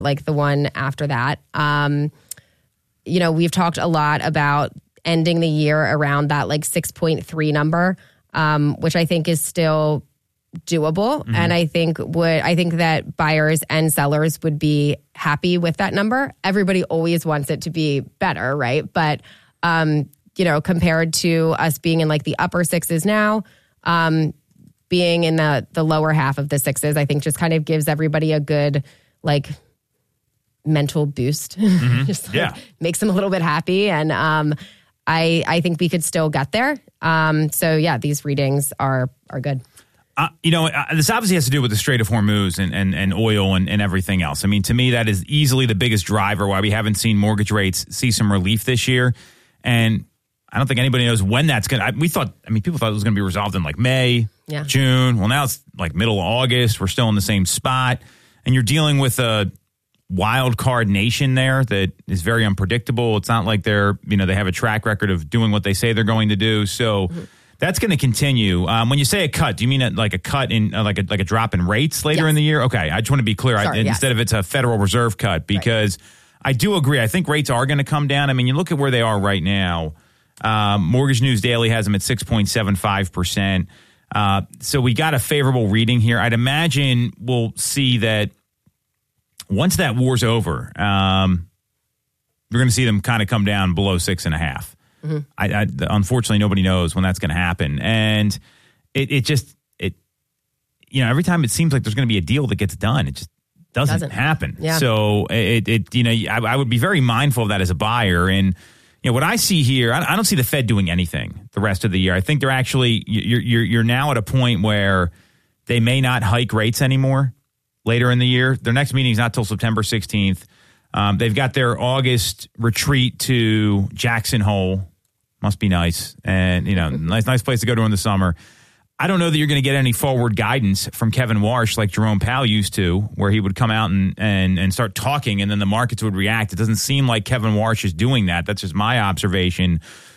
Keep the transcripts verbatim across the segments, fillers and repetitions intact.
like the one after that. Um, you know, we've talked a lot about ending the year around that like six point three number, um, which I think is still doable. Mm-hmm. And I think would I think that buyers and sellers would be happy with that number. Everybody always wants it to be better, right? But, um, you know, compared to us being in like the upper sixes now, um, being in the, the lower half of the sixes, I think just kind of gives everybody a good like mental boost. Mm-hmm. Just like, yeah. makes them a little bit happy. And um, I I think we could still get there. Um, so yeah, these readings are are good. Uh, you know, uh, this obviously has to do with the Strait of Hormuz and, and, and oil and, and everything else. I mean, to me, that is easily the biggest driver why we haven't seen mortgage rates see some relief this year. And I don't think anybody knows when that's going to, we thought, I mean, people thought it was going to be resolved in like May, yeah. June. Well, now it's like middle of August. We're still in the same spot. And you're dealing with a wild card nation there that is very unpredictable. It's not like they're, you know, they have a track record of doing what they say they're going to do. So, mm-hmm. That's going to continue. Um, when you say a cut, do you mean a, like a cut in, uh, like a like a drop in rates later yes. in the year? Okay, I just want to be clear. Sorry, I, yes. Instead of it's a Federal Reserve cut, because right. I do agree. I think rates are going to come down. I mean, you look at where they are right now. Um, Mortgage News Daily has them at six point seven five percent. Uh, so we got a favorable reading here. I'd imagine we'll see that once that war's over, um, we're going to see them kind of come down below six and a half. Mm-hmm. I, I, unfortunately, nobody knows when that's going to happen. And it, it just, it, you know, every time it seems like there's going to be a deal that gets done, it just doesn't, doesn't. happen. Yeah. So it, it, you know, I, I would be very mindful of that as a buyer. And, you know, what I see here, I, I don't see the Fed doing anything the rest of the year. I think they're actually, you're, you're, you're now at a point where they may not hike rates anymore later in the year. Their next meeting is not till September sixteenth. Um, they've got their August retreat to Jackson Hole. Must be nice. And, you know, nice nice place to go during the summer. I don't know that you're going to get any forward guidance from Kevin Warsh like Jerome Powell used to, where he would come out and, and, and start talking and then the markets would react. It doesn't seem like Kevin Warsh is doing that. That's just my observation.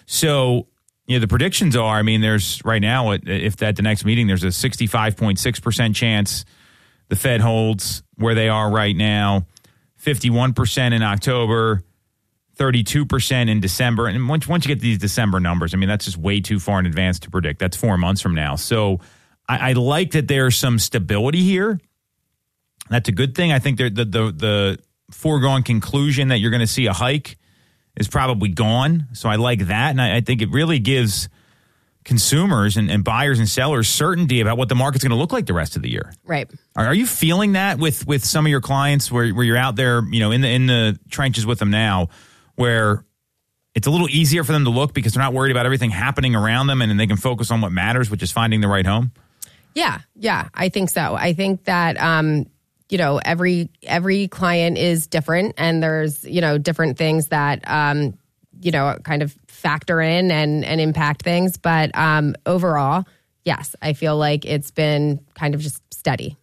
So, you know, the predictions are, I mean, there's right now, if at the next meeting, there's a sixty-five point six percent chance the Fed holds where they are right now, fifty-one percent in October, thirty-two percent in December. And once once you get these December numbers, I mean, that's just way too far in advance to predict. That's four months from now. So I, I like that there's some stability here. That's a good thing. I think the, the, the foregone conclusion that you're going to see a hike is probably gone. So I like that. And I, I think it really gives consumers and, and buyers and sellers certainty about what the market's going to look like the rest of the year. Right. Are, are you feeling that with, with some of your clients where, where you're out there, you know, in the in the trenches with them now, where it's a little easier for them to look because they're not worried about everything happening around them and then they can focus on what matters, which is finding the right home? Yeah, yeah, I think so. I think that, um, you know, every every client is different and there's, you know, different things that, um, you know, kind of factor in and, and impact things. But um, overall, yes, I feel like it's been kind of just steady.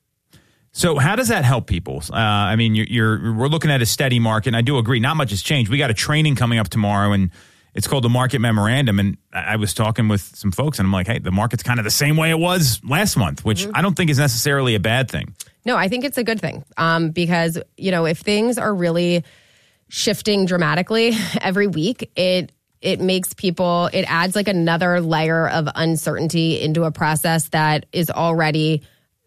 So how does that help people? Uh, I mean, you're, you're we're looking at a steady market, and I do agree, not much has changed. We got a training coming up tomorrow, and it's called the Market Memorandum. And I was talking with some folks, and I'm like, hey, the market's kind of the same way it was last month, which mm-hmm. I don't think is necessarily a bad thing. No, I think it's a good thing um, because, you know, if things are really shifting dramatically every week, it it makes people, it adds like another layer of uncertainty into a process that is already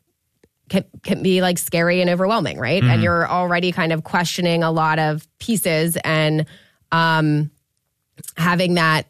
Can, can be like scary and overwhelming, right? Mm-hmm. And you're already kind of questioning a lot of pieces, and um, having that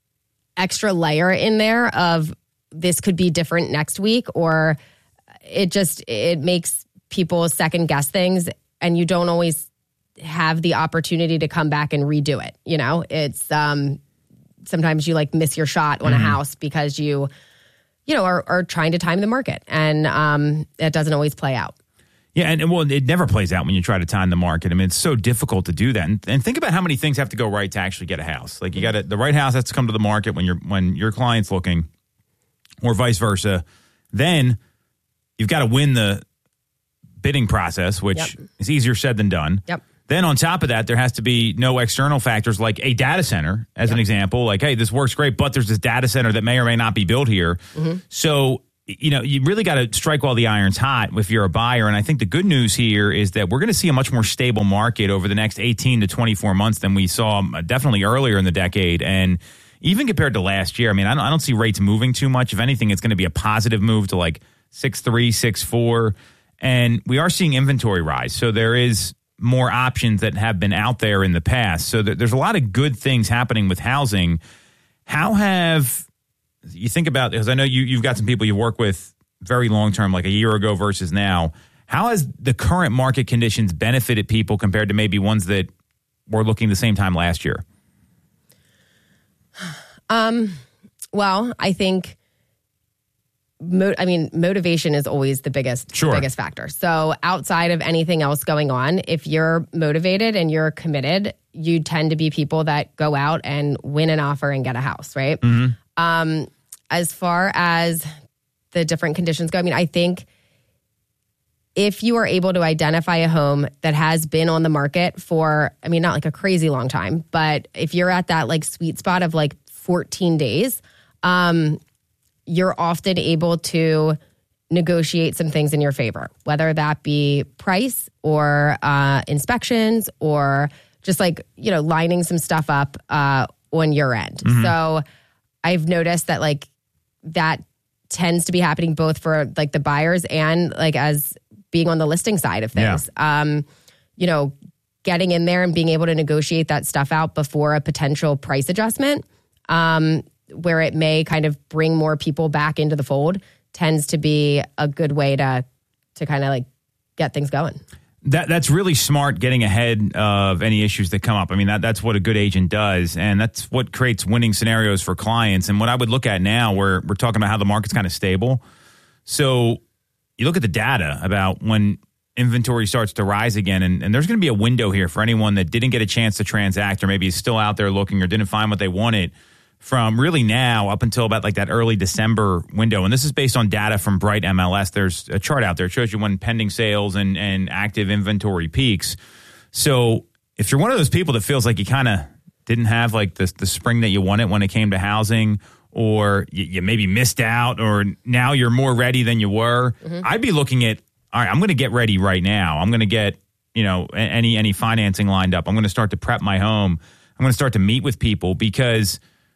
extra layer in there of this could be different next week, or it just, it makes people second guess things, and you don't always have the opportunity to come back and redo it. You know, it's um, sometimes you like miss your shot on mm-hmm. a house because you you know, are, are trying to time the market. And um, it doesn't always play out. Yeah, and, and well, it never plays out when you try to time the market. I mean, it's so difficult to do that. And, and think about how many things have to go right to actually get a house. Like you got to, the right house has to come to the market when you're when your client's looking, or vice versa. Then you've got to win the bidding process, which yep. is easier said than done. Yep. Then on top of that, there has to be no external factors like a data center, as yep. an example. Like, hey, this works great, but there's this data center that may or may not be built here. Mm-hmm. So you know, you really got to strike while the iron's hot if you're a buyer. And I think the good news here is that we're going to see a much more stable market over the next eighteen to twenty-four months than we saw definitely earlier in the decade. And even compared to last year, I mean, I don't, I don't see rates moving too much. If anything, it's going to be a positive move to like six three, six four. And we are seeing inventory rise. So there is more options that have been out there in the past. So there's a lot of good things happening with housing. How have you think about, because I know you, you've got some people you work with very long term, like a year ago versus now. How has the current market conditions benefited people compared to maybe ones that were looking the same time last year? Um, well, I think, mo- I mean, motivation is always the biggest, sure. biggest factor. So outside of anything else going on, if you're motivated and you're committed, you tend to be people that go out and win an offer and get a house, right? Mm-hmm. Um, as far as the different conditions go, I mean, I think if you are able to identify a home that has been on the market for, I mean, not like a crazy long time, but if you're at that like sweet spot of like fourteen days, um, you're often able to negotiate some things in your favor, whether that be price or uh, inspections or just like, you know, lining some stuff up uh, on your end. Mm-hmm. So I've noticed that like that tends to be happening both for like the buyers and like as being on the listing side of things. Yeah. Um, you know, getting in there and being able to negotiate that stuff out before a potential price adjustment, um, where it may kind of bring more people back into the fold, tends to be a good way to to kind of like get things going. That that's really smart, getting ahead of any issues that come up. I mean, that that's what a good agent does, and that's what creates winning scenarios for clients. And what I would look at now, where we're talking about how the market's kind of stable. So you look at the data about when inventory starts to rise again, and, and there's going to be a window here for anyone that didn't get a chance to transact or maybe is still out there looking or didn't find what they wanted, from really now up until about like that early December window. And this is based on data from Bright M L S. There's a chart out there. It shows you when pending sales and, and active inventory peaks. So if you're one of those people that feels like you kind of didn't have like the, the spring that you wanted when it came to housing, or you, you maybe missed out, or now you're more ready than you were, mm-hmm. I'd be looking at, all right, I'm going to get ready right now. I'm going to get, you know, any, any financing lined up. I'm going to start to prep my home. I'm going to start to meet with people, because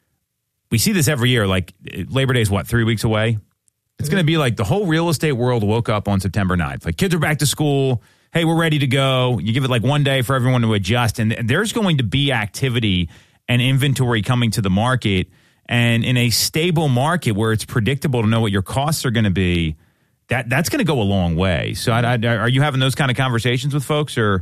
we see this every year. Like Labor Day is what, three weeks away? It's mm-hmm. going to be like the whole real estate world woke up on September ninth. Like kids are back to school. Hey, we're ready to go. You give it like one day for everyone to adjust. And there's going to be activity and inventory coming to the market. And in a stable market where it's predictable to know what your costs are going to be, that that's going to go a long way. So I, I, are you having those kind of conversations with folks, or?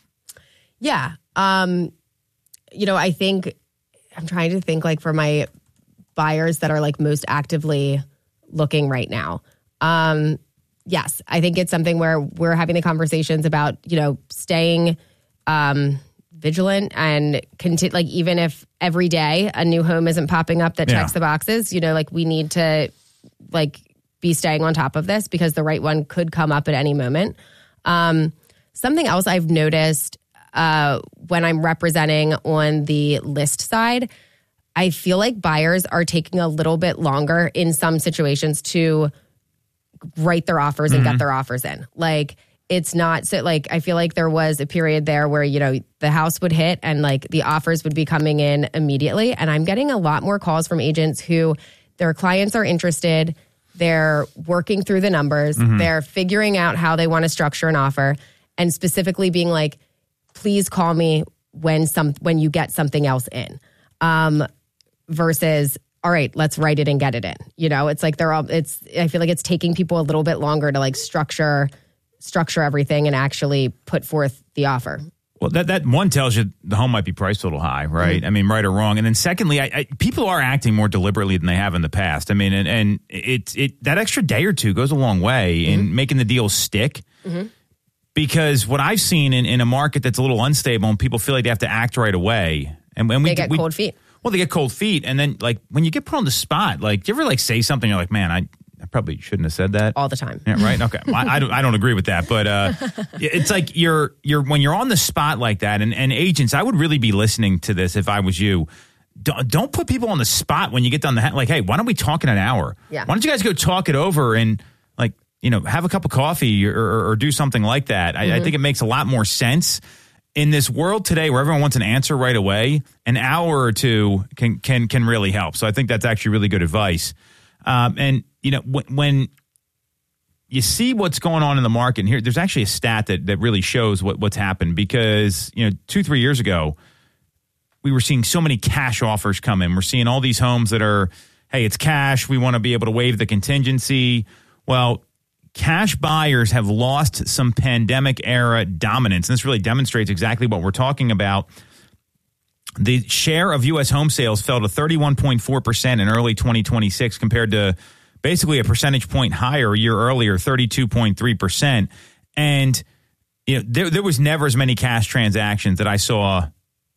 Yeah. Um, you know, I think I'm trying to think like for my buyers that are like most actively looking right now. Um, yes, I think it's something where we're having the conversations about, you know, staying um, vigilant and continue, like even if every day a new home isn't popping up that checks yeah. the boxes, you know, like we need to like be staying on top of this, because the right one could come up at any moment. Um, something else I've noticed uh, when I'm representing on the list side, I feel like buyers are taking a little bit longer in some situations to write their offers and mm-hmm. get their offers in. Like it's not so like, I feel like there was a period there where, you know, the house would hit and like the offers would be coming in immediately. And I'm getting a lot more calls from agents who their clients are interested. They're working through the numbers. Mm-hmm. They're figuring out how they want to structure an offer, and specifically being like, please call me when some, when you get something else in. Um, versus, all right, let's write it and get it in. You know, it's like they're all, it's, I feel like it's taking people a little bit longer to like structure, structure everything and actually put forth the offer. Well, that, that one tells you the home might be priced a little high, right? Mm-hmm. I mean, right or wrong. And then secondly, I, I, people are acting more deliberately than they have in the past. I mean, and, and it, it, that extra day or two goes a long way mm-hmm. in making the deal stick. Mm-hmm. Because what I've seen in, in a market that's a little unstable and people feel like they have to act right away. And, and we they get we, cold feet. Well, they get cold feet. And then, like, when you get put on the spot, like, do you ever, like, say something, you're like, man, I, I probably shouldn't have said that? All the time. Yeah, right? Okay. Well, I, I, don't, I don't agree with that. But uh, it's like you're, you're when you're on the spot like that, and, and agents, I would really be listening to this if I was you. don't, don't put people on the spot when you get done the, like, hey, why don't we talk in an hour? Yeah. Why don't you guys go talk it over and like, you know, have a cup of coffee or, or, or do something like that. Mm-hmm. I, I think it makes a lot more sense in this world today where everyone wants an answer right away. An hour or two can can can really help. So I think that's actually really good advice. Um, and you know, w- when you see what's going on in the market, and here there's actually a stat that that really shows what what's happened because you know two three years ago we were seeing so many cash offers come in. We're seeing all these homes that are, hey, it's cash. We want to be able to waive the contingency. Well, cash buyers have lost some pandemic-era dominance, and this really demonstrates exactly what we're talking about. The share of U S home sales fell to thirty-one point four percent in early twenty twenty-six compared to basically a percentage point higher a year earlier, thirty-two point three percent. And you know, there, there was never as many cash transactions that I saw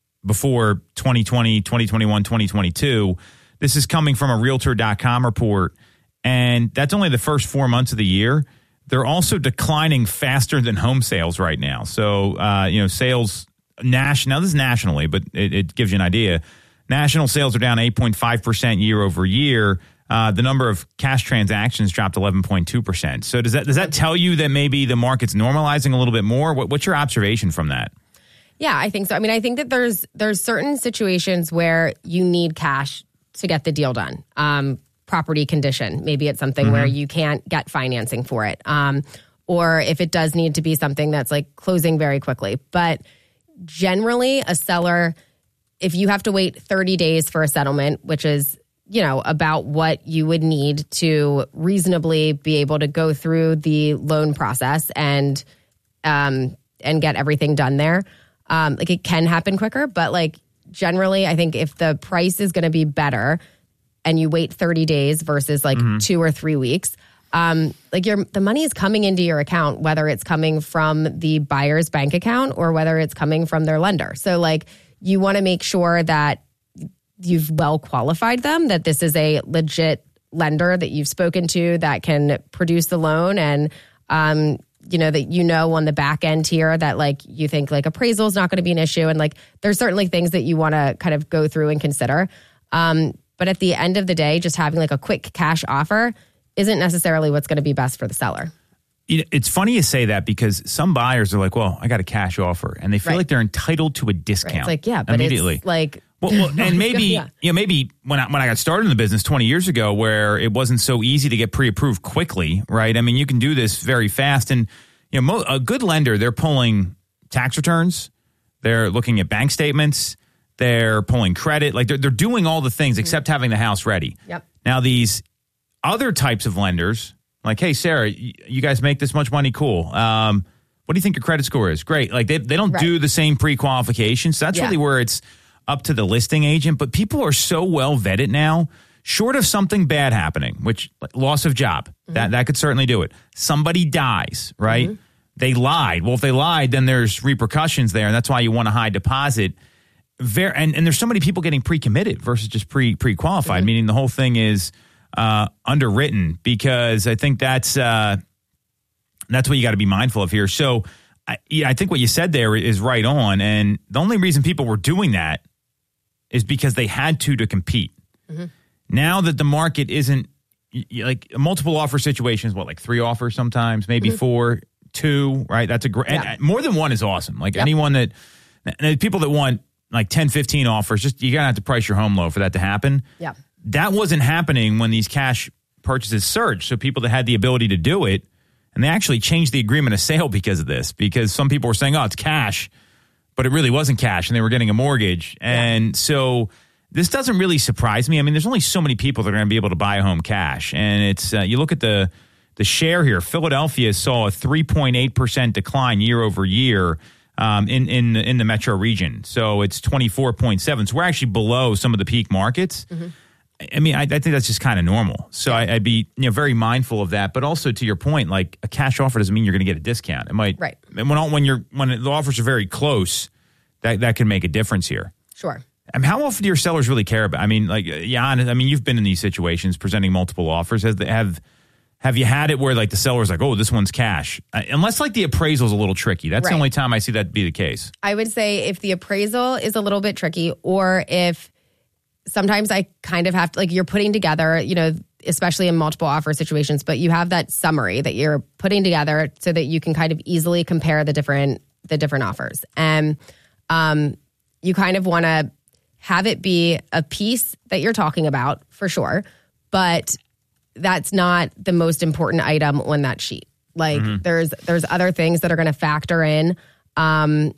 before twenty twenty, twenty twenty-one, twenty twenty-two. This is coming from a Realtor dot com report. And that's only the first four months of the year. They're also declining faster than home sales right now. So, uh, you know, sales national. Now, this is nationally, but it, it gives you an idea. National sales are down eight point five percent year over year. Uh, the number of cash transactions dropped eleven point two percent. So does that does that tell you that maybe the market's normalizing a little bit more? What, what's your observation from that? Yeah, I think so. I mean, I think that there's there's certain situations where you need cash to get the deal done. Um, property condition. Maybe it's something mm-hmm. where you can't get financing for it. Um, or if it does need to be something that's like closing very quickly. But generally, a seller, if you have to wait thirty days for a settlement, which is, you know, about what you would need to reasonably be able to go through the loan process and um, and get everything done there, um, like it can happen quicker. But like generally, I think if the price is going to be better and you wait thirty days versus like mm-hmm. two or three weeks, um, like your the money is coming into your account, whether it's coming from the buyer's bank account or whether it's coming from their lender. So like you want to make sure that you've well qualified them, that this is a legit lender that you've spoken to that can produce the loan, and um, you know that you know on the back end here that like you think like appraisal is not going to be an issue, and like there's certainly things that you want to kind of go through and consider. Um, but at the end of the day, just having like a quick cash offer isn't necessarily what's going to be best for the seller. You know, it's funny you say that because some buyers are like, well, I got a cash offer, and they feel right. like they're entitled to a discount. Right. It's like, yeah, but immediately. It's like, well, well, and maybe, yeah. you know, maybe when I, when I got started in the business twenty years ago, where it wasn't so easy to get pre-approved quickly, right? I mean, you can do this very fast, and you know, mo- a good lender, they're pulling tax returns, they're looking at bank statements, they're pulling credit, like they're they're doing all the things except having the house ready. Yep. Now, these other types of lenders, like, hey, Sarah, you, you guys make this much money, cool. Um, what do you think your credit score is? Great. Like they they don't right. do the same pre-qualification, so that's yeah. really where it's up to the listing agent. But people are so well vetted now, short of something bad happening, which like, loss of job, mm-hmm. that, that could certainly do it. Somebody dies, right? Mm-hmm. They lied. Well, if they lied, then there's repercussions there, and that's why you want a high deposit. Very, and, and there's so many people getting pre-committed versus just pre, pre-qualified, mm-hmm. meaning the whole thing is uh, underwritten, because I think that's uh, that's what you got to be mindful of here. So I, yeah, I think what you said there is right on, and the only reason people were doing that is because they had to to compete. Mm-hmm. Now that the market isn't like multiple offer situations, what, like three offers sometimes, maybe mm-hmm. four, two, right? That's a great, yeah. more than one is awesome. Like yep. anyone that, and people that want like ten, fifteen offers, just you're going to have to price your home low for that to happen. Yeah. That wasn't happening when these cash purchases surged. So people that had the ability to do it, and they actually changed the agreement of sale because of this, because some people were saying, oh, it's cash, but it really wasn't cash, and they were getting a mortgage. And yeah. so this doesn't really surprise me. I mean, there's only so many people that are going to be able to buy a home cash. And it's uh, you look at the the share here. Philadelphia saw a three point eight percent decline year over year um, in, in, in the metro region. So it's twenty-four point seven. So we're actually below some of the peak markets. Mm-hmm. I mean, I, I think that's just kind of normal. So I, I'd be you know very mindful of that. But also to your point, like a cash offer doesn't mean you're going to get a discount. It might, right? And when when you're when the offers are very close, that that can make a difference here. Sure. I mean, how often do your sellers really care about? I mean, like, Jan, I mean, you've been in these situations presenting multiple offers. Has have have you had it where like the seller's like, oh, this one's cash? Uh, unless like the appraisal's a little tricky. That's right. The only time I see that be the case. I would say if the appraisal is a little bit tricky, or if sometimes I kind of have to, like, you're putting together, you know, especially in multiple offer situations, but you have that summary that you're putting together so that you can kind of easily compare the different the different offers. And um, you kind of want to have it be a piece that you're talking about for sure, but that's not the most important item on that sheet. Like mm-hmm. there's there's other things that are going to factor in um,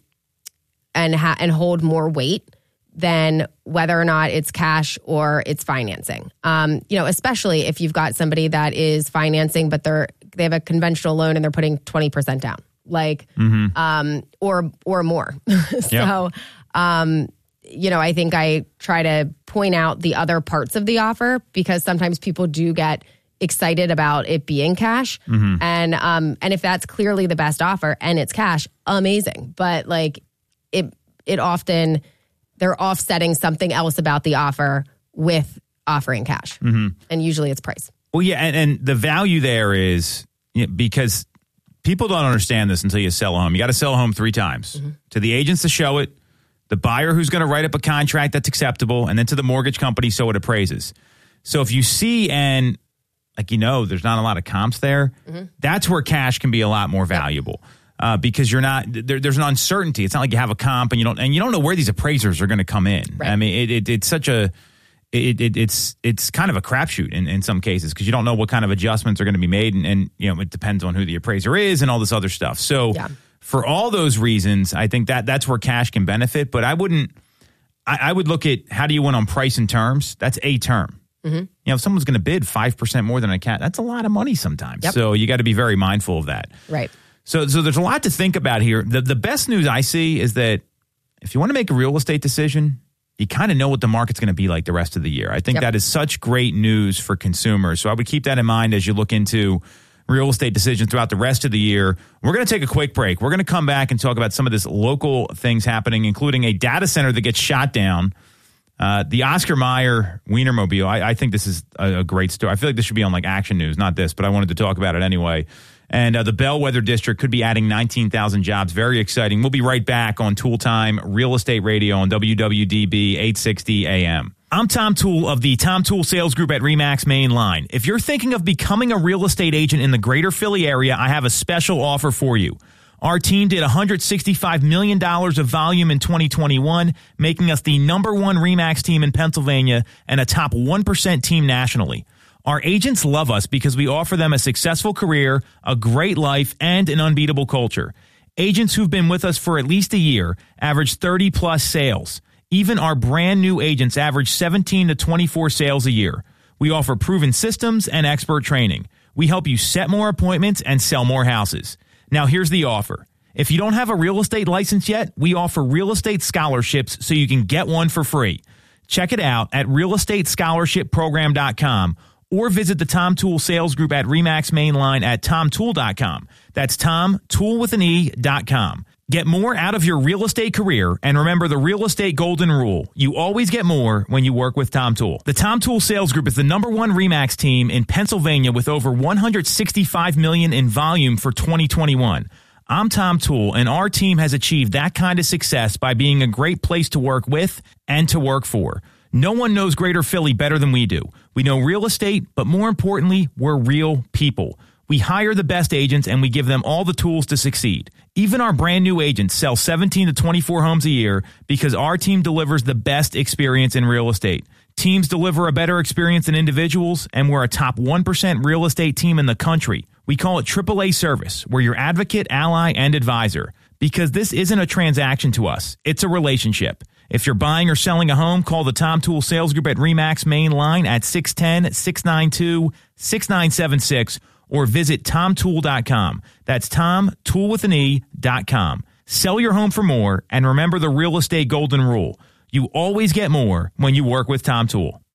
and ha- and hold more weight than whether or not it's cash or it's financing. Um, you know, especially if you've got somebody that is financing, but they're they have a conventional loan and they're putting twenty percent down, like mm-hmm. um, or or more. so, yep. um, you know, I think I try to point out the other parts of the offer because sometimes people do get excited about it being cash, mm-hmm. and um, and if that's clearly the best offer and it's cash, amazing. But like it, it often. They're offsetting something else about the offer with offering cash. Mm-hmm. And usually it's price. Well, yeah, and, and the value there is, you know, because people don't understand this until you sell a home. You got to sell a home three times. Mm-hmm. To the agents to show it, the buyer who's going to write up a contract that's acceptable, and then to the mortgage company so it appraises. So if you see and, like, you know, there's not a lot of comps there, mm-hmm. that's where cash can be a lot more valuable. Yep. Uh, because you're not there, there's an uncertainty. It's not like you have a comp and you don't and you don't know where these appraisers are going to come in. Right. I mean, it, it, it's such a it, it it's it's kind of a crapshoot in, in some cases because you don't know what kind of adjustments are going to be made, and, and you know it depends on who the appraiser is and all this other stuff. So yeah. for all those reasons, I think that that's where cash can benefit. But I wouldn't. I, I would look at how do you win on price and terms. That's a term. Mm-hmm. You know, if someone's going to bid five percent more than a cat, that's a lot of money sometimes. Yep. So you got to be very mindful of that. Right. So so there's a lot to think about here. The the best news I see is that if you want to make a real estate decision, you kind of know what the market's going to be like the rest of the year. I think yep. that is such great news for consumers. So I would keep that in mind as you look into real estate decisions throughout the rest of the year. We're going to take a quick break. We're going to come back and talk about some of this local things happening, including a data center that gets shot down. Uh, the Oscar Mayer Wienermobile. I, I think this is a, a great story. I feel like this should be on like Action News, not this, but I wanted to talk about it anyway. And uh, the Bellwether District could be adding nineteen thousand jobs. Very exciting. We'll be right back on Tool Time Real Estate Radio on W W D B eight sixty A M. I'm Tom Toole of the Tom Toole Sales Group at RE/MAX Main Line. If you're thinking of becoming a real estate agent in the greater Philly area, I have a special offer for you. Our team did one hundred sixty-five million dollars of volume in twenty twenty-one, making us the number one RE/MAX team in Pennsylvania and a top one percent team nationally. Our agents love us because we offer them a successful career, a great life, and an unbeatable culture. Agents who've been with us for at least a year average thirty plus sales. Even our brand new agents average seventeen to twenty-four sales a year. We offer proven systems and expert training. We help you set more appointments and sell more houses. Now here's the offer. If you don't have a real estate license yet, we offer real estate scholarships so you can get one for free. Check it out at real estate scholarship program dot com. Or visit the Tom Toole Sales Group at RE/MAX Main Line at tom toole dot com. That's Tom, Toole with an E, dot com. Get more out of your real estate career, and remember the real estate golden rule. You always get more when you work with Tom Toole. The Tom Toole Sales Group is the number one RE/MAX team in Pennsylvania with over one hundred sixty-five million dollars in volume for twenty twenty-one. I'm Tom Toole, and our team has achieved that kind of success by being a great place to work with and to work for. No one knows Greater Philly better than we do. We know real estate, but more importantly, we're real people. We hire the best agents and we give them all the tools to succeed. Even our brand new agents sell seventeen to twenty-four homes a year because our team delivers the best experience in real estate. Teams deliver a better experience than individuals, and we're a top one percent real estate team in the country. We call it triple A service. We're your advocate, ally, and advisor. Because this isn't a transaction to us. It's a relationship. If you're buying or selling a home, call the Tom Toole Sales Group at RE/MAX Main Line at six one zero, six nine two, six nine seven six or visit tom toole dot com. That's Tom, Toole with an E, dot com. Sell your home for more, and remember the real estate golden rule. You always get more when you work with Tom Toole.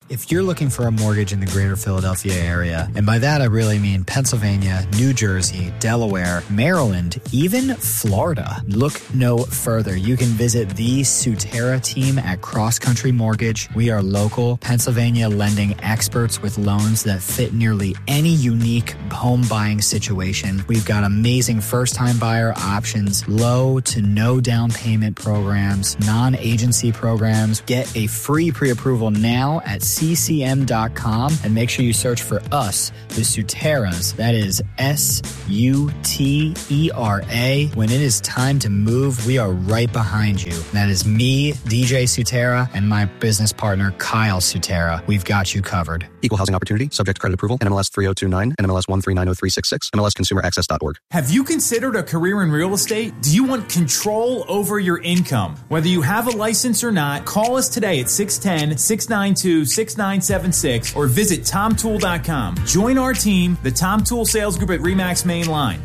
If you're looking for a mortgage in the greater Philadelphia area, and by that I really mean Pennsylvania, New Jersey, Delaware, Maryland, even Florida, look no further. You can visit the Sutera team at Cross Country Mortgage. We are local Pennsylvania lending experts with loans that fit nearly any unique home buying situation. We've got amazing first-time buyer options, low to no down payment programs, non-agency programs. Get a free pre-approval now at C C M dot com and make sure you search for us, the Suteras. That is S U T E R A. When it is time to move, we are right behind you. That is me, D J Sutera, and my business partner, Kyle Sutera. We've got you covered. Equal housing opportunity, subject to credit approval, N M L S three oh two nine, N M L S one three nine oh three six six, M L S consumer access dot org. Have you considered a career in real estate? Do you want control over your income? Whether you have a license or not, call us today at six one zero, six nine two, six nine seven six or visit tom tool dot com. Join our team, the Tom Tool Sales Group at RE/MAX Main Line.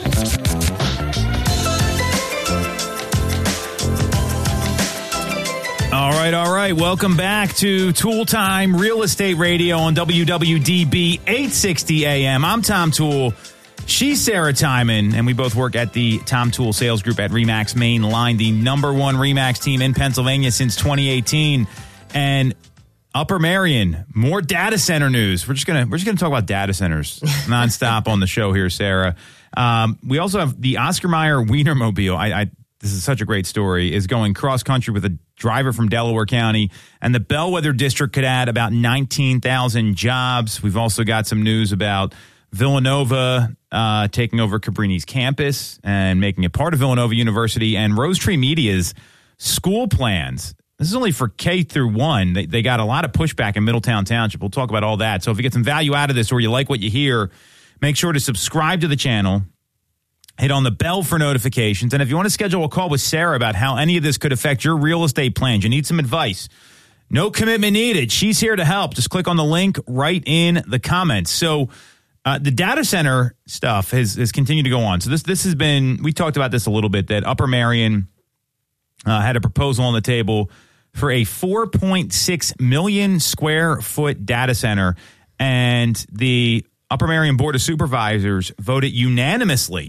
All right, all right. Welcome back to Tool Time Real Estate Radio on W W D B eight sixty A M. I'm Tom Tool. She's Sarah Timon, and we both work at the Tom Tool Sales Group at RE/MAX Main Line, the number one RE/MAX team in Pennsylvania since twenty eighteen. And Upper Merion, more data center news. We're just gonna we're just gonna talk about data centers nonstop on the show here, Sarah. Um, we also have the Oscar Mayer Wienermobile. I, I this is such a great story. Is going cross country with a driver from Delaware County, and the Bellwether District could add about nineteen thousand jobs. We've also got some news about Villanova uh, taking over Cabrini's campus and making it part of Villanova University, and Rose Tree Media's school plans. This is only for K through one. They, they got a lot of pushback in Middletown Township. We'll talk about all that. So if you get some value out of this or you like what you hear, make sure to subscribe to the channel. Hit on the bell for notifications. And if you want to schedule a call with Sarah about how any of this could affect your real estate plans, you need some advice. No commitment needed. She's here to help. Just click on the link right in the comments. So uh, the data center stuff has, has continued to go on. So this this has been, we talked about this a little bit, that Upper Merion uh, had a proposal on the table for a four point six million square foot data center. And the Upper Merion Board of Supervisors voted unanimously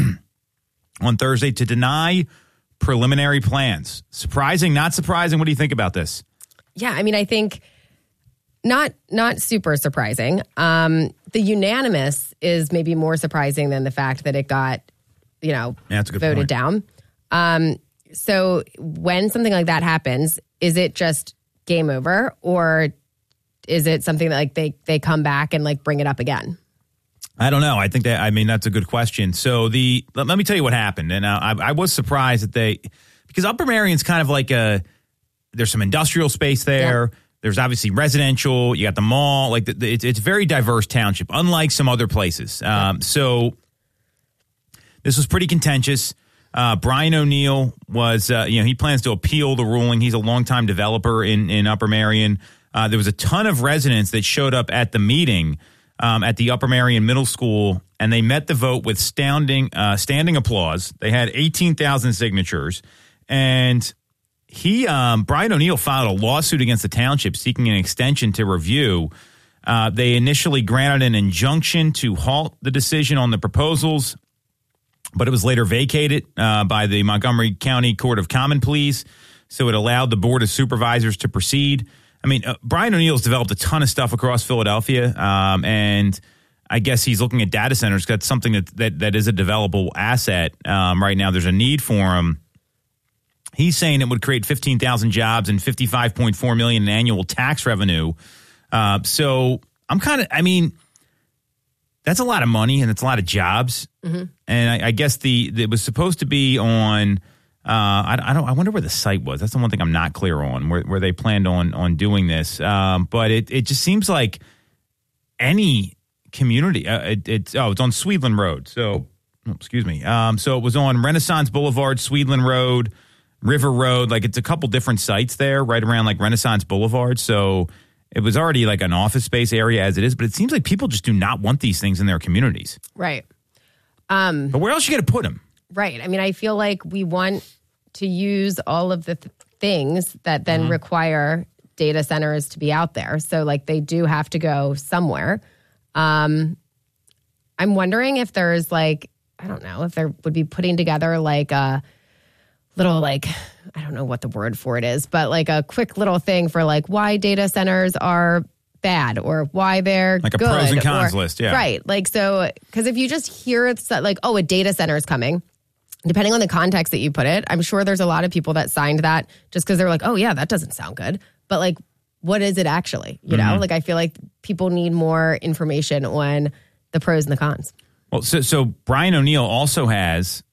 on Thursday to deny preliminary plans. Surprising, not surprising? What do you think about this? Yeah, I mean, I think not not super surprising. Um, the unanimous is maybe more surprising than the fact that it got, you know, yeah, that's a good voted point. down. Um, so when something like that happens, is it just game over, or is it something that like they they come back and like bring it up again? I don't know. I think that, I mean, that's a good question. So the, let, let me tell you what happened. And uh, I, I was surprised that they, because Upper Merion's kind of like a, there's some industrial space there. Yeah. There's obviously residential. You got the mall. Like the, the, it's, it's a very diverse township, unlike some other places. Um, yeah. So this was pretty contentious. Uh, Brian O'Neill was, uh, you know, he plans to appeal the ruling. He's a longtime developer in, in Upper Merion. Uh, there was a ton of residents that showed up at the meeting Um, at the Upper Merion Middle School, and they met the vote with standing uh, standing applause. They had eighteen thousand signatures, and he, um, Brian O'Neill, filed a lawsuit against the township seeking an extension to review. Uh, they initially granted an injunction to halt the decision on the proposals, but it was later vacated uh, by the Montgomery County Court of Common Pleas, so it allowed the Board of Supervisors to proceed. I mean, uh, Brian O'Neill's developed a ton of stuff across Philadelphia, um, and I guess he's looking at data centers. That's something that that, that is a developable asset um, right now. There's a need for him. He's saying it would create fifteen thousand jobs and fifty-five point four million dollars in annual tax revenue. Uh, so I'm kind of, I mean, that's a lot of money and it's a lot of jobs. Mm-hmm. And I, I guess the it was supposed to be on. Uh, I, I don't. I wonder where the site was. That's the one thing I'm not clear on, where where they planned on on doing this. Um, but it it just seems like any community. Uh, it, it's oh, it's on Sweedland Road. So, oh, excuse me. Um, so it was on Renaissance Boulevard, Sweedland Road, River Road. Like it's a couple different sites there, right around like Renaissance Boulevard. So it was already like an office space area as it is. But it seems like people just do not want these things in their communities. Right. Um, but where else are you going to put them? Right. I mean, I feel like we want to use all of the th- things that then mm-hmm. require data centers to be out there. So like they do have to go somewhere. Um, I'm wondering if there's like, I don't know, if there would be putting together like a little like, I don't know what the word for it is, but like a quick little thing for like why data centers are bad or why they're like a good, pros and cons or, list. Yeah. Right. Like, so, because if you just hear it's like, oh, a data center is coming, depending on the context that you put it, I'm sure there's a lot of people that signed that just because they're like, oh, yeah, that doesn't sound good. But like, what is it actually? You know, mm-hmm. like I feel like people need more information on the pros and the cons. Well, so, so Brian O'Neill also has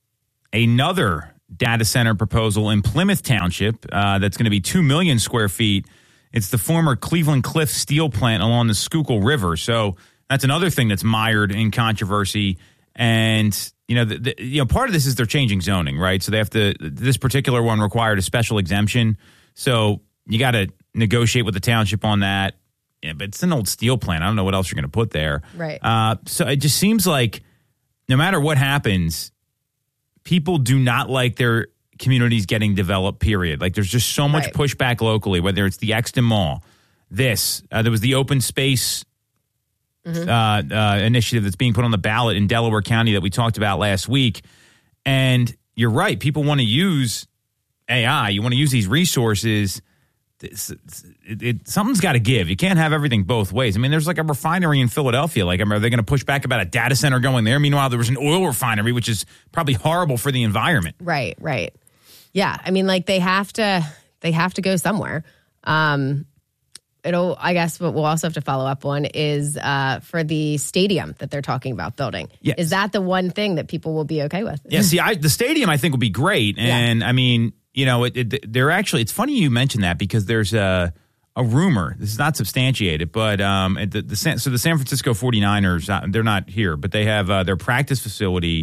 another data center proposal in Plymouth Township uh, that's going to be two million square feet. It's the former Cleveland Cliffs steel plant along the Schuylkill River. So that's another thing that's mired in controversy. And, you know, the, the, you know, part of this is they're changing zoning, right? So they have to, this particular one required a special exemption. So you got to negotiate with the township on that. Yeah, but it's an old steel plant. I don't know what else you're going to put there. Right. Uh, so it just seems like no matter what happens, people do not like their communities getting developed, period. Like there's just so much right. pushback locally, whether it's the Exton Mall, this, uh, there was the open space mm-hmm. uh, uh, initiative that's being put on the ballot in Delaware County that we talked about last week. And you're right. People want to use A I. You want to use these resources. It's, it's, it, it, something's got to give. You can't have everything both ways. I mean, there's like a refinery in Philadelphia. Like, are they going to push back about a data center going there? Meanwhile, there was an oil refinery, which is probably horrible for the environment. Right, right. Yeah, I mean, like they have to, they have to go somewhere. Um, it'll, I guess, what we'll also have to follow up on is uh, for the stadium that they're talking about building. Yes. Is that the one thing that people will be okay with? Yeah. See, I, the stadium I think will be great, and yeah. I mean, you know, it, it, they're actually. It's funny you mentioned that because there's a a rumor. This is not substantiated, but um, the, the so the San Francisco forty-niners, uh, they're not here, but they have uh, their practice facility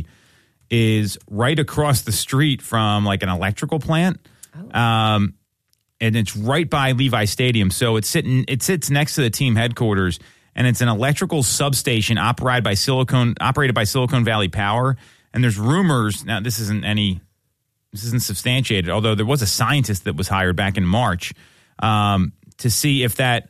is right across the street from like an electrical plant. Oh. Um, and it's right by Levi Stadium. So it's sitting, it sits next to the team headquarters, and it's an electrical substation operated by Silicon, operated by Silicon Valley Power. And there's rumors, now this isn't any, this isn't substantiated, although there was a scientist that was hired back in March um, to see if that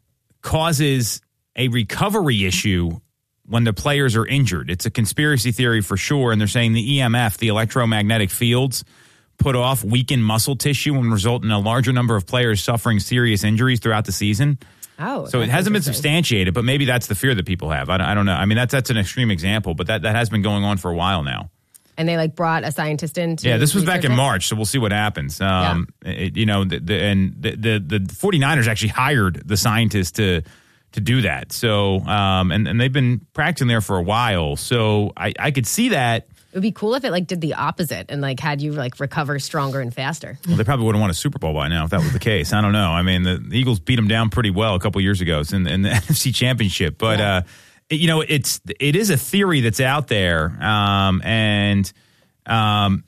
causes a recovery issue when the players are injured. It's a conspiracy theory for sure, and they're saying the E M F, the electromagnetic fields, put off weakened muscle tissue and result in a larger number of players suffering serious injuries throughout the season. Oh, so it hasn't been substantiated, but maybe that's the fear that people have. I don't, I don't know. I mean, that's that's an extreme example, but that, that has been going on for a while now. And they like brought a scientist in to yeah, this was back in it? March, so we'll see what happens. Um, yeah. it, you know, the, the, and the, the the forty-niners actually hired the scientist to to do that. So, um, and, and they've been practicing there for a while. So I, I could see that. It would be cool if it like did the opposite and like had you like recover stronger and faster. Well, they probably would have won a Super Bowl by now if that was the case. I don't know. I mean, the, the Eagles beat them down pretty well a couple years ago in, in the N F C Championship. But, yeah. uh, it, you know, it's it is a theory that's out there. Um, and, um,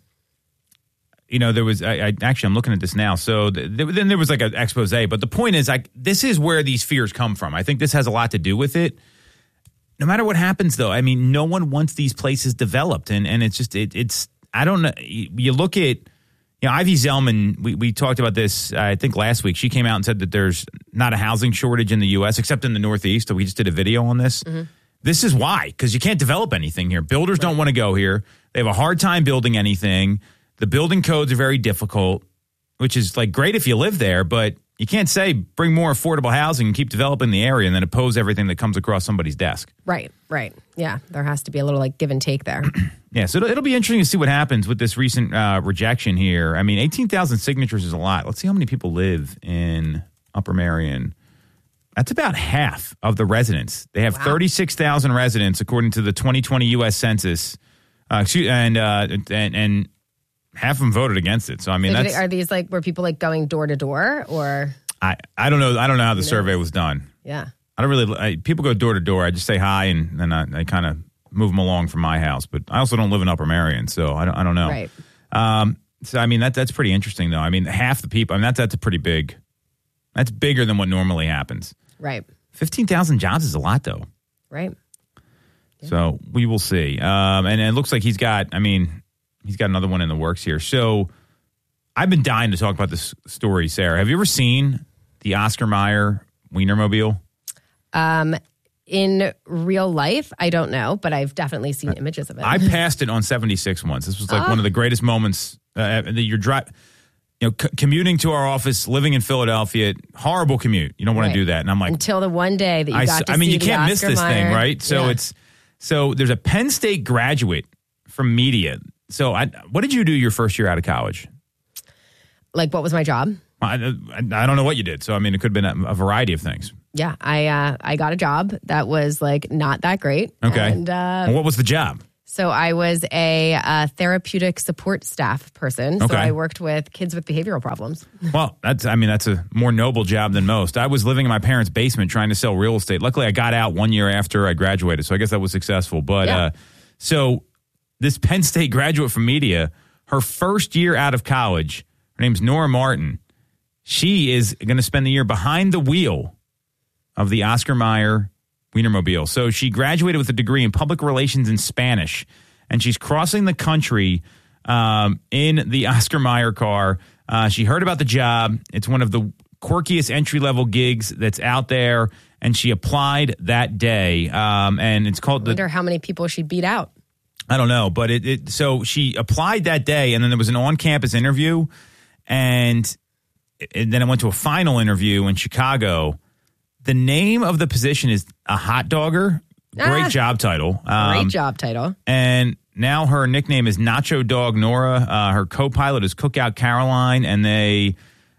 you know, there was I, I actually I'm looking at this now. So the, then there was like an expose. But the point is, like, this is where these fears come from. I think this has a lot to do with it. No matter what happens, though, I mean, no one wants these places developed, and and it's just it, it's I don't know. You look at you know Ivy Zellman. We we talked about this I think last week. She came out and said that there's not a housing shortage in the U S except in the Northeast. So we just did a video on this. Mm-hmm. This is why, because you can't develop anything here. Builders right. don't want to go here. They have a hard time building anything. The building codes are very difficult, which is like great if you live there, but you can't say bring more affordable housing and keep developing the area and then oppose everything that comes across somebody's desk. Right, right. Yeah, there has to be a little like give and take there. Yeah, so it'll, it'll be interesting to see what happens with this recent uh, rejection here. I mean, eighteen thousand signatures is a lot. Let's see how many people live in Upper Merion. That's about half of the residents. They have wow. thirty-six thousand residents according to the twenty twenty U S Census. Uh, excuse, and, uh, and and half of them voted against it. So I mean, so that's, they, are these like were people like going door to door or? I, I don't know. I don't know how the survey was done. Yeah, I don't really. I, people go door to door. I just say hi and then I, I kind of move them along from my house. But I also don't live in Upper Merion, so I don't. I don't know. Right. Um. So I mean that that's pretty interesting though. I mean half the people. I mean that's that's a pretty big. That's bigger than what normally happens. Right. Fifteen thousand jobs is a lot though. Right. Yeah. So we will see. Um. And, and it looks like he's got. I mean. He's got another one in the works here. So I've been dying to talk about this story, Sarah. Have you ever seen the Oscar Mayer Wienermobile? Um, in real life, I don't know, but I've definitely seen images of it. I passed it on seventy-six once. This was like oh. one of the greatest moments uh, that you're driving. You know, c- commuting to our office, living in Philadelphia, horrible commute. You don't want right. to do that. And I'm like, until the one day that you I, got to I mean, see you can't the miss Oscar this Mayer. thing, right? So yeah. it's so there's a Penn State graduate from media. So I, what did you do your first year out of college? Like, what was my job? I, I, I don't know what you did. So I mean, it could have been a, a variety of things. Yeah, I uh, I got a job that was like not that great. Okay. And, uh, and what was the job? So I was a uh, therapeutic support staff person. Okay. So I worked with kids with behavioral problems. Well, that's I mean, that's a more noble job than most. I was living in my parents' basement trying to sell real estate. Luckily, I got out one year after I graduated, so I guess that was successful. But yeah. uh, so this Penn State graduate from media, her first year out of college, her name's Nora Martin. She is going to spend the year behind the wheel of the Oscar Mayer Wienermobile. So she graduated with a degree in public relations and Spanish, and she's crossing the country um, in the Oscar Mayer car. Uh, she heard about the job. It's one of the quirkiest entry-level gigs that's out there, and she applied that day. Um, and it's called I the. wonder how many people she beat out. I don't know, but it, it. So she applied that day, and then there was an on-campus interview, and, and then it went to a final interview in Chicago. The name of the position is a hot dogger. Great ah, job title. Um, great job title. And now her nickname is Nacho Dog Nora. Uh, her co-pilot is Cookout Caroline, and they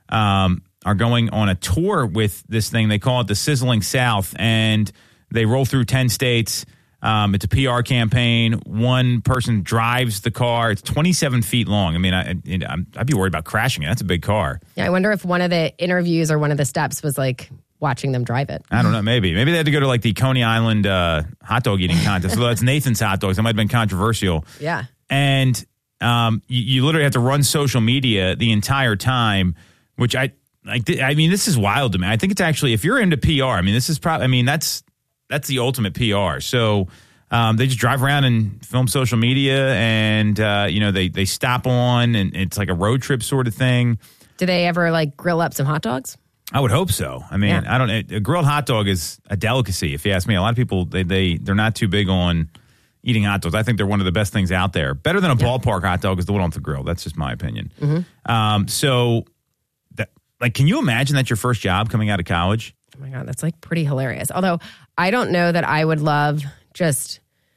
um, are going on a tour with this thing. They call it the Sizzling South, and they roll through ten states. Um, it's a P R campaign. One person drives the car. It's twenty-seven feet long. I mean, I, I, I'd be worried about crashing it. That's a big car. Yeah, I wonder if one of the interviews or one of the steps was like watching them drive it. I don't know. Maybe. Maybe they had to go to like the Coney Island uh, hot dog eating contest. So that's Nathan's Hot Dogs. That might have been controversial. Yeah. And um, you, you literally have to run social media the entire time, which I like. I mean, this is wild to me. I think it's actually, if you're into P R, I mean, this is probably, I mean, that's that's the ultimate P R. So um, they just drive around and film social media, and, uh, you know, they, they stop on, and it's like a road trip sort of thing. Do they ever like grill up some hot dogs? I would hope so. I mean, yeah. I don't. A grilled hot dog is a delicacy, if you ask me. A lot of people they they they're not too big on eating hot dogs. I think they're one of the best things out there. Better than a yeah. ballpark hot dog is the one off the grill. That's just my opinion. Mm-hmm. Um, so, that, like, can you imagine that's your first job coming out of college? Oh my God, that's like pretty hilarious. Although I don't know that I would love just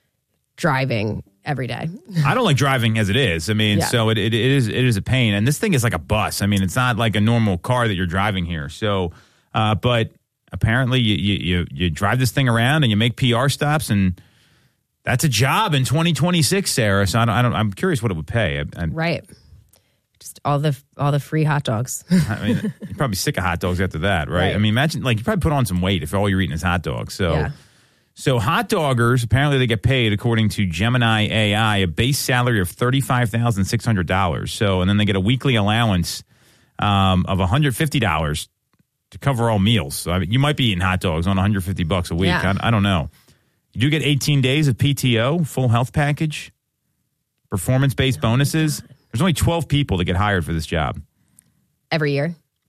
driving every day. I don't like driving as it is. I mean, yeah. so it, it, it is it is a pain. And this thing is like a bus. I mean, it's not like a normal car that you're driving here. So, uh, but apparently you, you you you drive this thing around and you make P R stops, and that's a job in twenty twenty-six, Sarah. So I don't, I don't I'm curious what it would pay. I, I, right. Just all the all the free hot dogs. I mean, you're probably sick of hot dogs after that, right? right? I mean, imagine like you probably put on some weight if all you're eating is hot dogs. So. Yeah. So hot doggers, apparently they get paid, according to Gemini A I, a base salary of thirty-five thousand six hundred dollars. So, and then they get a weekly allowance um, of one hundred fifty dollars to cover all meals. So I mean, you might be eating hot dogs on one hundred fifty bucks a week. Yeah. I, I don't know. You do get eighteen days of P T O, full health package, performance-based oh bonuses. There's only twelve people that get hired for this job. Every year?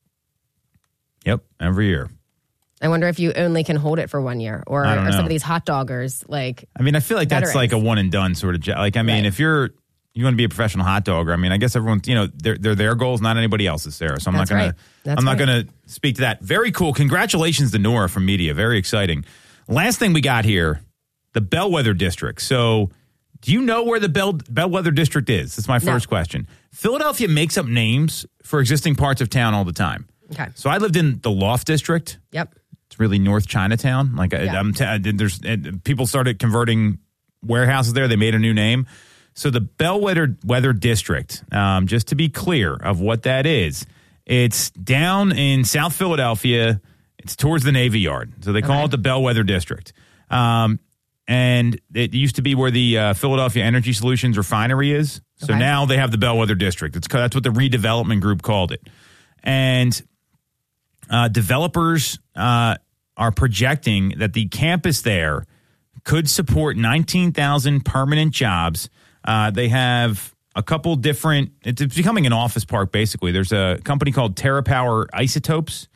Yep, every year. I wonder if you only can hold it for one year, or are know. some of these hot doggers like? I mean, I feel like veterans? that's like a one and done sort of job. Like, I mean, right. if you're you want to be a professional hot dogger, I mean, I guess everyone's, you know, they're, they're their goals, not anybody else's, Sarah. So I'm that's not gonna right. That's I'm not right. gonna speak to that. Very cool. Congratulations to Nora from media. Very exciting. Last thing we got here, the Bellwether District. So, do you know where the Bell, Bellwether District is? That's my first no. question. Philadelphia makes up names for existing parts of town all the time. Okay. So I lived in the Loft District. Yep. It's really North Chinatown. Like yeah. I'm, t- there's people started converting warehouses there. They made a new name. So the Bellwether Weather District, um, just to be clear of what that is, it's down in South Philadelphia. It's towards the Navy Yard. So they call okay. it the Bellwether District. Um, and it used to be where the uh, Philadelphia Energy Solutions refinery is. So okay. now they have the Bellwether District. It's that's what the redevelopment group called it. And uh, developers uh, are projecting that the campus there could support nineteen thousand permanent jobs. Uh, they have a couple different, it's becoming an office park, basically. There's a company called TerraPower Isotopes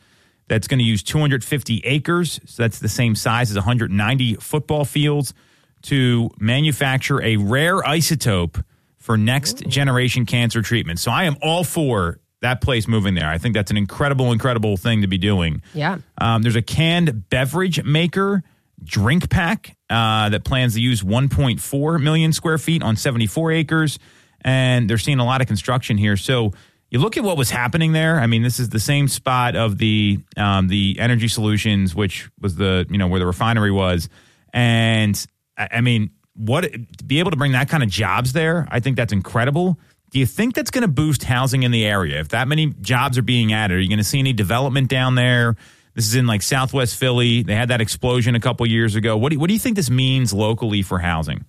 that's going to use two hundred fifty acres. So that's the same size as one hundred ninety football fields to manufacture a rare isotope for next generation cancer treatment. So I am all for that place moving there. I think that's an incredible, incredible thing to be doing. Yeah. Um, there's a canned beverage maker, Drink Pack, uh, that plans to use one point four million square feet on seventy-four acres. And they're seeing a lot of construction here. So you look at what was happening there. I mean, this is the same spot of the um, the Energy Solutions, which was the, you know, where the refinery was. And I, I mean, what to be able to bring that kind of jobs there, I think that's incredible. Do you think that's going to boost housing in the area? If that many jobs are being added, are you going to see any development down there? This is in like Southwest Philly. They had that explosion a couple years ago. What do, what do you think this means locally for housing?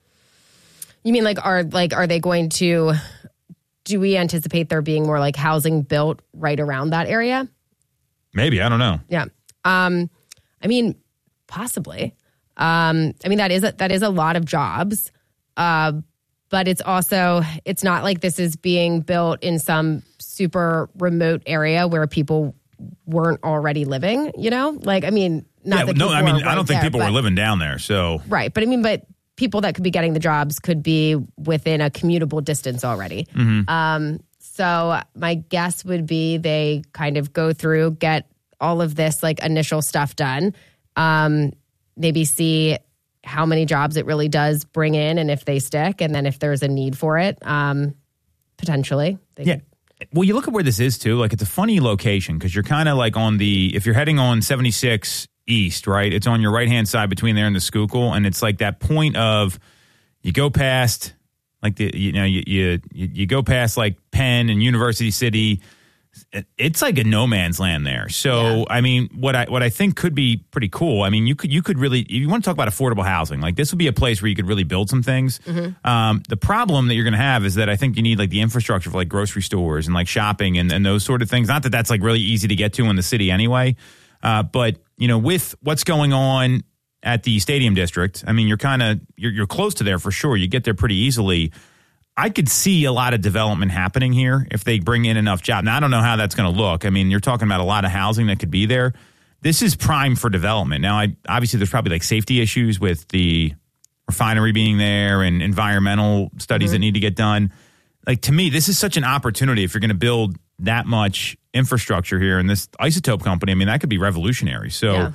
You mean like are like are they going to? Do we anticipate there being more like housing built right around that area? Maybe, I don't know. Yeah, um, I mean, possibly. Um, I mean that is a, that is a lot of jobs, uh, but it's also it's not like this is being built in some super remote area where people weren't already living. You know, like I mean, not yeah, that no, people I mean, were right I don't think there, people but, were living down there. So right, but I mean, but. People that could be getting the jobs could be within a commutable distance already. Mm-hmm. Um, so my guess would be they kind of go through, get all of this like initial stuff done, um, maybe see how many jobs it really does bring in and if they stick, and then if there's a need for it, um, potentially. They yeah. could. Well, you look at where this is too. Like it's a funny location because you're kind of like on the, if you're heading on seventy-six east, right? It's on your right-hand side between there and the Schuylkill, and it's like that point of you go past, like the you know you you you go past like Penn and University City. It's like a no man's land there. So yeah. I mean, what I what I think could be pretty cool. I mean, you could you could really, if you want to talk about affordable housing, like this would be a place where you could really build some things. Mm-hmm. Um, the problem that you're going to have is that I think you need like the infrastructure for like grocery stores and like shopping and, and those sort of things. Not that that's like really easy to get to in the city anyway, uh, but you know, with what's going on at the Stadium District, I mean, you're kind of you're, you're close to there for sure. You get there pretty easily. I could see a lot of development happening here if they bring in enough jobs. Now, I don't know how that's going to look. I mean, you're talking about a lot of housing that could be there. This is prime for development. Now, I obviously there's probably like safety issues with the refinery being there and environmental studies mm-hmm. that need to get done. Like to me, this is such an opportunity if you're going to build that much infrastructure here, and this isotope company, I mean, that could be revolutionary. So yeah.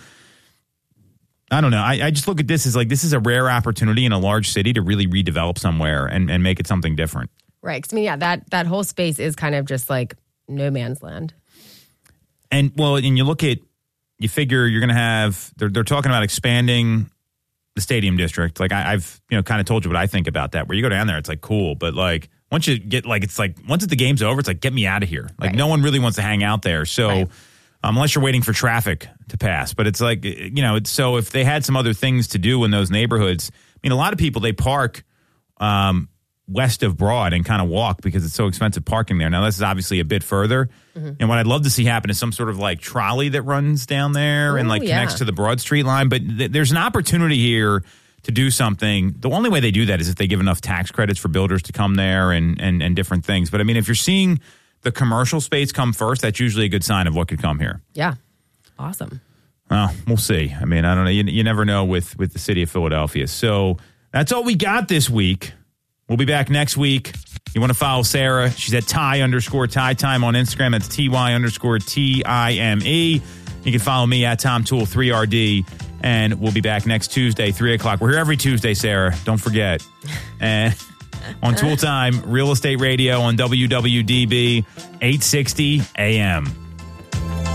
I don't know. I, I just look at this as like, this is a rare opportunity in a large city to really redevelop somewhere and, and make it something different. Right. Because I mean, yeah, that, that whole space is kind of just like no man's land. And well, and you look at, you figure you're going to have, they're, they're talking about expanding the Stadium District. Like I, I've, you know, kind of told you what I think about that, where you go down there, it's like cool. But like, once you get like, it's like, once the game's over, it's like, get me out of here. Like right. No one really wants to hang out there. So right. um, unless you're waiting for traffic to pass, but it's like, you know, it's, so if they had some other things to do in those neighborhoods, I mean, a lot of people, they park um, west of Broad and kind of walk because it's so expensive parking there. Now, this is obviously a bit further. Mm-hmm. And what I'd love to see happen is some sort of like trolley that runs down there Ooh, and like connects yeah. to the Broad Street line. But th- there's an opportunity here to do something. The only way they do that is if they give enough tax credits for builders to come there and, and, and different things. But I mean, if you're seeing the commercial space come first, that's usually a good sign of what could come here. Yeah. Awesome. Well, we'll see. I mean, I don't know. You, you never know with, with the city of Philadelphia. So that's all we got this week. We'll be back next week. You want to follow Sarah? She's at Ty underscore Ty Time on Instagram. That's T Y underscore T I M E. You can follow me at Tom Toole three R D. And we'll be back next Tuesday, three o'clock. We're here every Tuesday, Sarah. Don't forget. And on Toole Time, Real Estate Radio on W W D B, eight sixty A M.